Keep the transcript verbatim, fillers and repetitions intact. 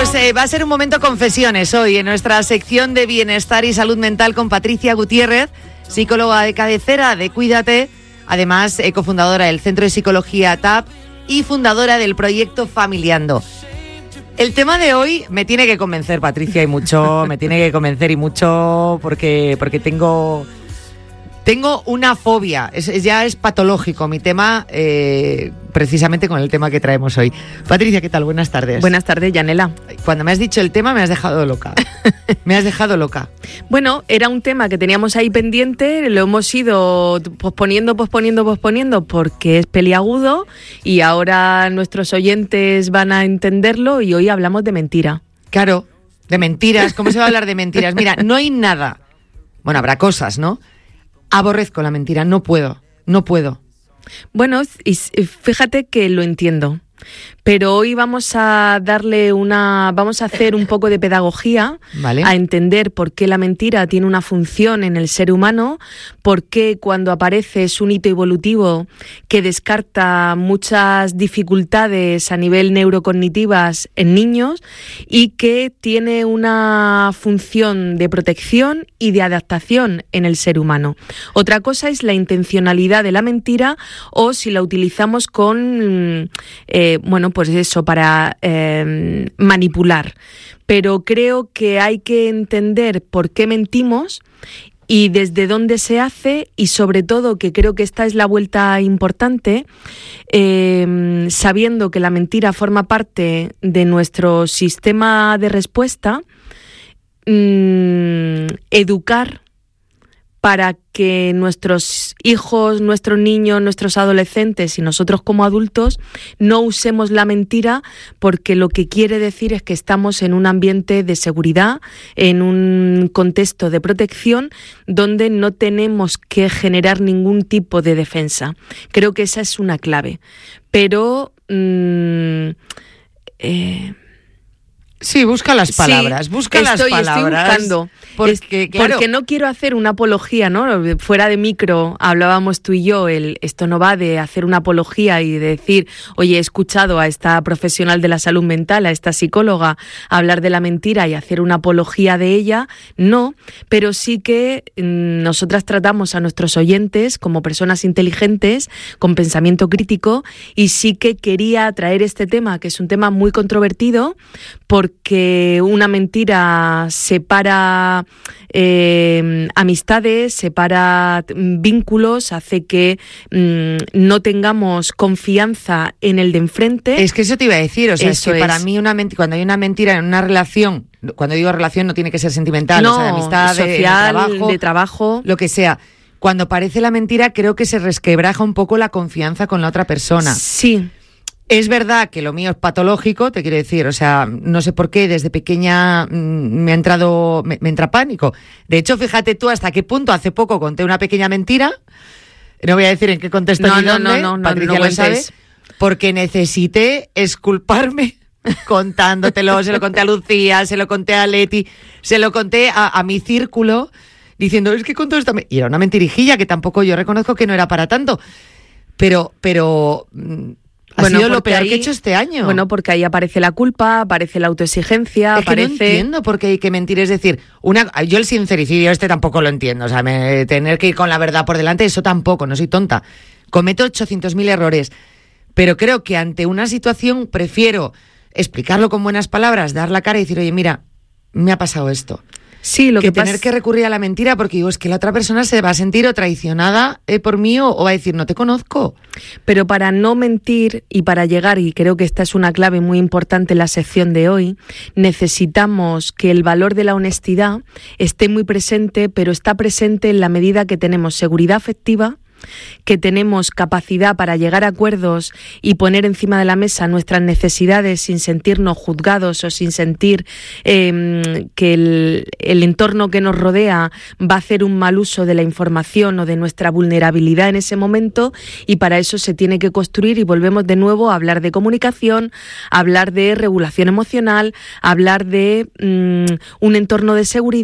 pues eh, va a ser un momento confesiones hoy en nuestra sección de bienestar y salud mental con Patricia Gutiérrez, psicóloga de cabecera de Cuídate, además eh, cofundadora del Centro de Psicología T A P y fundadora del proyecto Familiando. El tema de hoy me tiene que convencer, Patricia, y mucho, me tiene que convencer y mucho porque, porque tengo... Tengo una fobia, es, es, ya es patológico mi tema, eh, precisamente con el tema que traemos hoy. Patricia, ¿qué tal? Buenas tardes. Buenas tardes, Yanela. Cuando me has dicho el tema me has dejado loca. Me has dejado loca. Bueno, era un tema que teníamos ahí pendiente, lo hemos ido posponiendo, posponiendo, posponiendo porque es peliagudo y ahora nuestros oyentes van a entenderlo y hoy hablamos de mentira. Claro, de mentiras. ¿Cómo se va a hablar de mentiras? Mira, no hay nada. Bueno, habrá cosas, ¿no? Aborrezco la mentira, no puedo, no puedo. Bueno, y fíjate que lo entiendo, pero hoy vamos a darle una, vamos a hacer un poco de pedagogía, ¿vale? A entender por qué la mentira tiene una función en el ser humano, por qué cuando aparece es un hito evolutivo que descarta muchas dificultades a nivel neurocognitivas en niños y que tiene una función de protección y de adaptación en el ser humano. Otra cosa es la intencionalidad de la mentira o si la utilizamos con, eh, bueno, pues eso, para eh, manipular. Pero creo que hay que entender por qué mentimos y desde dónde se hace y sobre todo, que creo que esta es la vuelta importante, eh, sabiendo que la mentira forma parte de nuestro sistema de respuesta, mmm, educar para que nuestros hijos, nuestros niños, nuestros adolescentes y nosotros como adultos no usemos la mentira porque lo que quiere decir es que estamos en un ambiente de seguridad, en un contexto de protección donde no tenemos que generar ningún tipo de defensa. Creo que esa es una clave. Pero... Mmm, eh, Sí, busca las palabras, sí, busca estoy, las palabras. Estoy buscando, porque, es, claro, porque no quiero hacer una apología, ¿no? Fuera de micro hablábamos tú y yo, el, esto no va de hacer una apología y de decir, oye, he escuchado a esta profesional de la salud mental, a esta psicóloga, hablar de la mentira y hacer una apología de ella, no, pero sí que mmm, nosotras tratamos a nuestros oyentes como personas inteligentes, con pensamiento crítico, y sí que quería traer este tema, que es un tema muy controvertido, porque una mentira separa eh, amistades, separa vínculos, hace que mmm, no tengamos confianza en el de enfrente. Es que eso te iba a decir, o sea, eso es que es. Para mí una menti- cuando hay una mentira en una relación, cuando digo relación no tiene que ser sentimental, no, o sea, de amistad, social, de, de trabajo, de trabajo, lo que sea. Cuando parece la mentira creo que se resquebraja un poco la confianza con la otra persona. Sí. Es verdad que lo mío es patológico, te quiero decir, o sea, no sé por qué, desde pequeña mmm, me ha entrado, me, me entra pánico. De hecho, fíjate tú hasta qué punto hace poco conté una pequeña mentira, no voy a decir en qué contexto no, ni no, dónde, no, no, Patricia no, no lo sabe, cuentes. Porque necesité exculparme contándotelo, se lo conté a Lucía, se lo conté a Leti, se lo conté a, a mi círculo, diciendo, es que contó esta... Me-". Y era una mentirijilla que tampoco yo reconozco que no era para tanto, pero... pero Ha bueno, sido lo peor ahí, que he hecho este año. Bueno, porque ahí aparece la culpa, aparece la autoexigencia, es aparece... que no entiendo por qué hay que mentir. Es decir, una, yo el sincericidio este tampoco lo entiendo. O sea, me, tener que ir con la verdad por delante, eso tampoco, no soy tonta. Cometo ochocientos mil errores. Pero creo que ante una situación prefiero explicarlo con buenas palabras, dar la cara y decir, oye, mira, me ha pasado esto. Sí, lo que, que tener pasa... que recurrir a la mentira porque digo, es que la otra persona se va a sentir o traicionada eh, por mí o, o va a decir, no te conozco. Pero para no mentir y para llegar, y creo que esta es una clave muy importante en la sección de hoy, necesitamos que el valor de la honestidad esté muy presente, pero está presente en la medida que tenemos seguridad afectiva, que tenemos capacidad para llegar a acuerdos y poner encima de la mesa nuestras necesidades sin sentirnos juzgados o sin sentir eh, que el, el entorno que nos rodea va a hacer un mal uso de la información o de nuestra vulnerabilidad en ese momento, y para eso se tiene que construir, y volvemos de nuevo a hablar de comunicación, a hablar de regulación emocional, a hablar de um, un entorno de seguridad